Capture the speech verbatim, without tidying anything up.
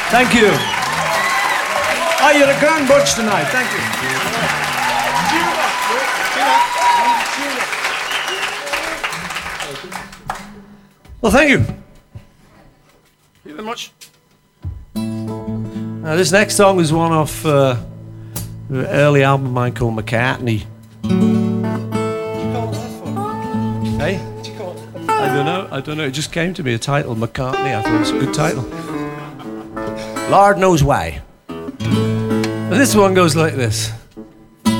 Thank you. Oh, you're a grand bunch tonight. Thank you. Well, thank you. Thank you very much. Now, this next song is one off uh, an early album of mine called McCartney. Hey? I don't know. I don't know. It just came to me, a title, McCartney. I thought it was a good title. Lord knows why. And this one goes like this.